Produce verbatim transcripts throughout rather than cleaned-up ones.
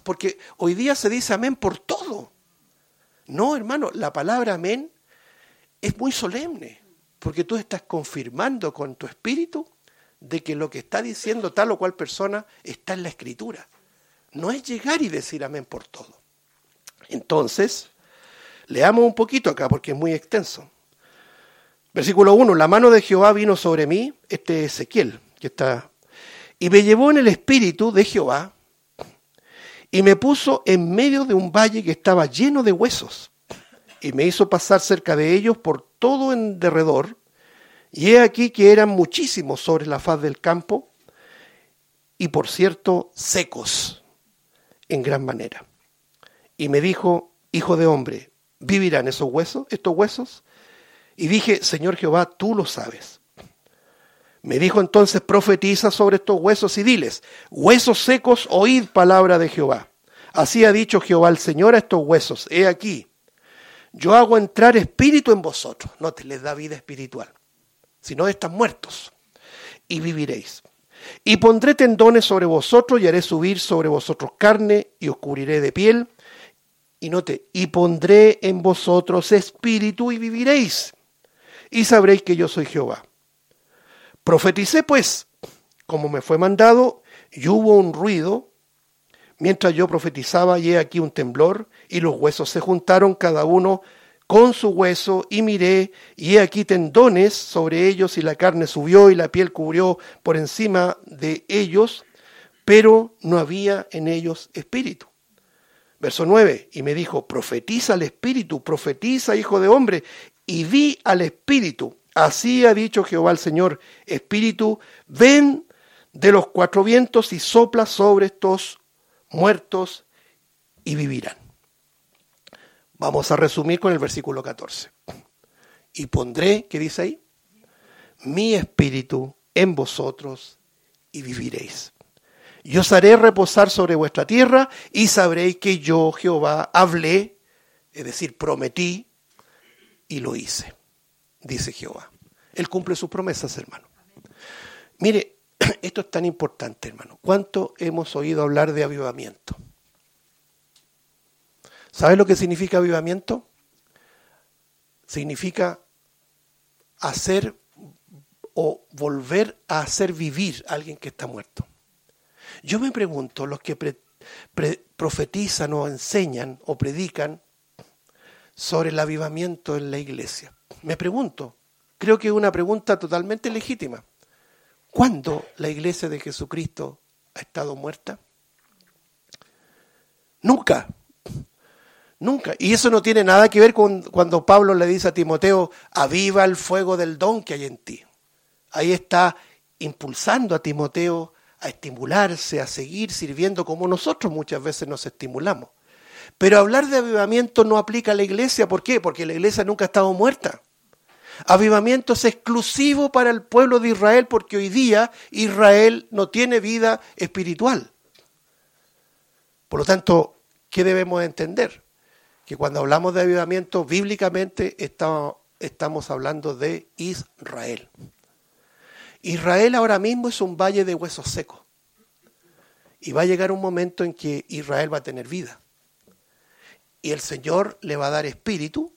porque hoy día se dice amén por todo. No, hermano, la palabra amén es muy solemne, porque tú estás confirmando con tu espíritu de que lo que está diciendo tal o cual persona está en la Escritura. No es llegar y decir amén por todo. Entonces, leamos un poquito acá porque es muy extenso. Versículo uno, la mano de Jehová vino sobre mí, este es Ezequiel, que está, y me llevó en el espíritu de Jehová, y me puso en medio de un valle que estaba lleno de huesos, y me hizo pasar cerca de ellos por todo en derredor, y he aquí que eran muchísimos sobre la faz del campo, y por cierto secos en gran manera. Y me dijo, hijo de hombre, ¿vivirán esos huesos, estos huesos? Y dije, Señor Jehová, tú lo sabes. Me dijo entonces, profetiza sobre estos huesos y diles, huesos secos, oíd palabra de Jehová. Así ha dicho Jehová el Señor a estos huesos, he aquí, yo hago entrar espíritu en vosotros. No te les da vida espiritual, sino están muertos, y viviréis. Y pondré tendones sobre vosotros y haré subir sobre vosotros carne y os cubriré de piel. Y note, y pondré en vosotros espíritu y viviréis. Y sabréis que yo soy Jehová. Profeticé pues, como me fue mandado, y hubo un ruido, mientras yo profetizaba, y he aquí un temblor, y los huesos se juntaron cada uno con su hueso, y miré, y he aquí tendones sobre ellos, y la carne subió, y la piel cubrió por encima de ellos, pero no había en ellos espíritu. Verso nueve, y me dijo, profetiza al espíritu, profetiza, hijo de hombre, y di al espíritu, así ha dicho Jehová el Señor, espíritu, ven de los cuatro vientos y sopla sobre estos muertos y vivirán. Vamos a resumir con el versículo catorce. Y pondré, ¿qué dice ahí? Mi espíritu en vosotros y viviréis. Y os haré reposar sobre vuestra tierra y sabréis que yo, Jehová, hablé, es decir, prometí y lo hice, dice Jehová. Él cumple sus promesas, hermano. Mire, esto es tan importante, hermano. ¿Cuánto hemos oído hablar de avivamiento? ¿Sabes lo que significa avivamiento? Significa hacer o volver a hacer vivir a alguien que está muerto. Yo me pregunto, los que pre, pre, profetizan o enseñan o predican sobre el avivamiento en la iglesia, me pregunto, creo que es una pregunta totalmente legítima. ¿Cuándo la iglesia de Jesucristo ha estado muerta? Nunca. Nunca. Y eso no tiene nada que ver con cuando Pablo le dice a Timoteo, aviva el fuego del don que hay en ti. Ahí está impulsando a Timoteo a estimularse, a seguir sirviendo como nosotros muchas veces nos estimulamos. Pero hablar de avivamiento no aplica a la iglesia. ¿Por qué? Porque la iglesia nunca ha estado muerta. Avivamiento es exclusivo para el pueblo de Israel porque hoy día Israel no tiene vida espiritual. Por lo tanto, ¿qué debemos entender? Que cuando hablamos de avivamiento, bíblicamente estamos, estamos hablando de Israel. Israel ahora mismo es un valle de huesos secos. Y va a llegar un momento en que Israel va a tener vida. Y el Señor le va a dar espíritu.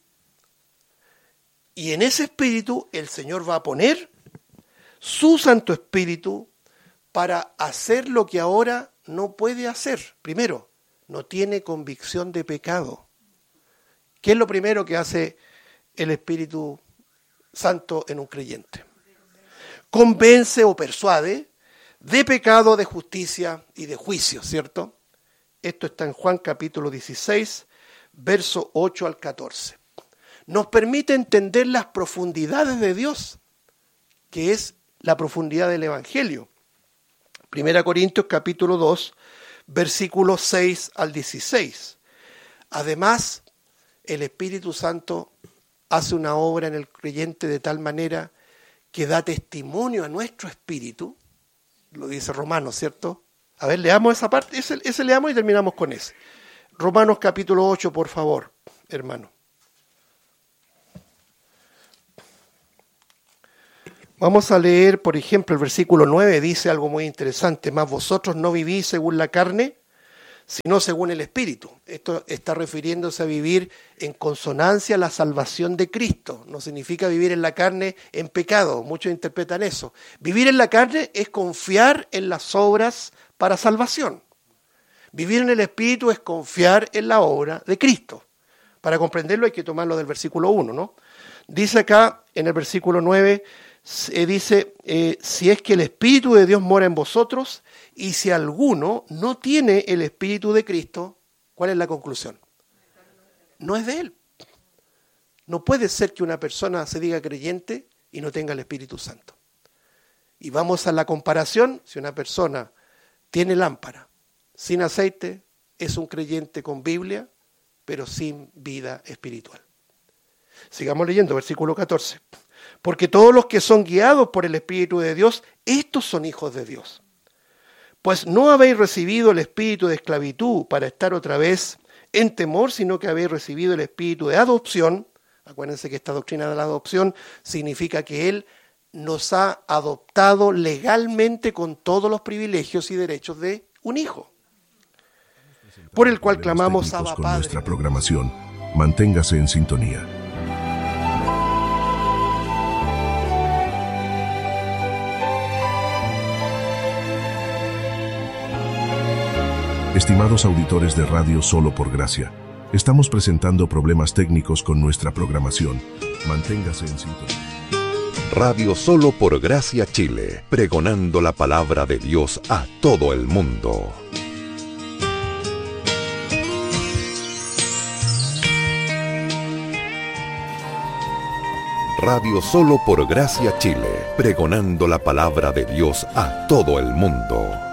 Y en ese espíritu el Señor va a poner su Santo Espíritu para hacer lo que ahora no puede hacer. Primero, no tiene convicción de pecado. ¿Qué es lo primero que hace el Espíritu Santo en un creyente? Convence o persuade de pecado, de justicia y de juicio, ¿cierto? Esto está en Juan capítulo dieciséis, verso ocho al catorce. Nos permite entender las profundidades de Dios, que es la profundidad del Evangelio. Primera Corintios capítulo dos, versículos seis al dieciséis. Además, el Espíritu Santo hace una obra en el creyente de tal manera que da testimonio a nuestro espíritu, lo dice Romanos, ¿cierto? A ver, leamos esa parte, ese, ese leamos y terminamos con ese. Romanos capítulo ocho, por favor, hermano. Vamos a leer, por ejemplo, el versículo nueve dice algo muy interesante. Mas vosotros no vivís según la carne, sino según el Espíritu. Esto está refiriéndose a vivir en consonancia a la salvación de Cristo. No significa vivir en la carne en pecado, muchos interpretan eso. Vivir en la carne es confiar en las obras para salvación. Vivir en el Espíritu es confiar en la obra de Cristo. Para comprenderlo hay que tomarlo del versículo uno, ¿no? Dice acá en el versículo nueve, eh, dice, eh, si es que el Espíritu de Dios mora en vosotros, y si alguno no tiene el Espíritu de Cristo, ¿cuál es la conclusión? No es de él. No puede ser que una persona se diga creyente y no tenga el Espíritu Santo. Y vamos a la comparación, si una persona tiene lámpara, sin aceite, es un creyente con Biblia, pero sin vida espiritual. Sigamos leyendo, versículo catorce. Porque todos los que son guiados por el Espíritu de Dios, estos son hijos de Dios. Pues no habéis recibido el espíritu de esclavitud para estar otra vez en temor, sino que habéis recibido el espíritu de adopción. Acuérdense que esta doctrina de la adopción significa que Él nos ha adoptado legalmente con todos los privilegios y derechos de un hijo, por el cual clamamos Abba con Padre. Nuestra programación. Manténgase en sintonía. Estimados auditores de Radio Solo por Gracia, estamos presentando problemas técnicos con nuestra programación. Manténgase en sintonía. Radio Solo por Gracia Chile, pregonando la palabra de Dios a todo el mundo. Radio Solo por Gracia Chile, pregonando la palabra de Dios a todo el mundo.